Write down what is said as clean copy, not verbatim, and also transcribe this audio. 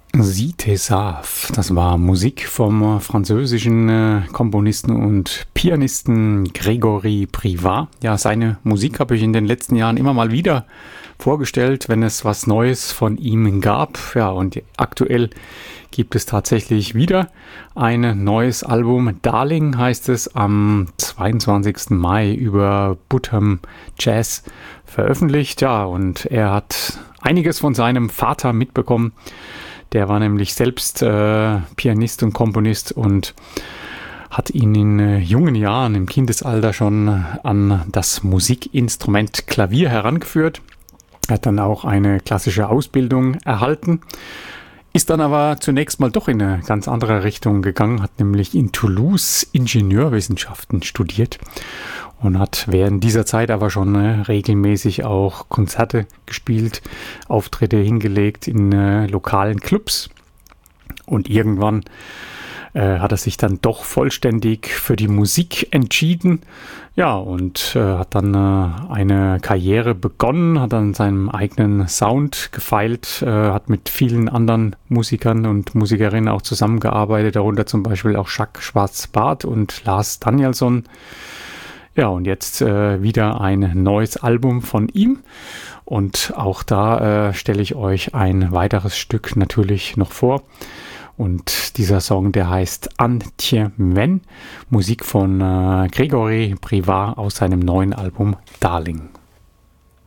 Cité-Save, das war Musik vom französischen Komponisten und Pianisten Grégory Privat. Ja, seine Musik habe ich in den letzten Jahren immer mal wieder vorgestellt, wenn es was Neues von ihm gab. Ja, und aktuell gibt es tatsächlich wieder ein neues Album. Darling heißt es, am 22. Mai über Butham Jazz veröffentlicht. Ja, und er hat einiges von seinem Vater mitbekommen. Der war nämlich selbst Pianist und Komponist und hat ihn in jungen Jahren, im Kindesalter schon an das Musikinstrument Klavier herangeführt. Er hat dann auch eine klassische Ausbildung erhalten, ist dann aber zunächst mal doch in eine ganz andere Richtung gegangen, hat nämlich in Toulouse Ingenieurwissenschaften studiert und hat während dieser Zeit aber schon regelmäßig auch Konzerte gespielt, Auftritte hingelegt in lokalen Clubs. Und irgendwann hat er sich dann doch vollständig für die Musik entschieden. Ja, und hat dann eine Karriere begonnen, hat dann seinem eigenen Sound gefeilt, hat mit vielen anderen Musikern und Musikerinnen auch zusammengearbeitet, darunter zum Beispiel auch Jacques Schwarzbart und Lars Danielsson. Ja, und jetzt wieder ein neues Album von ihm. Und auch da stelle ich euch ein weiteres Stück natürlich noch vor. Und dieser Song, der heißt Antiemen, Musik von Grégory Privat aus seinem neuen Album Darling.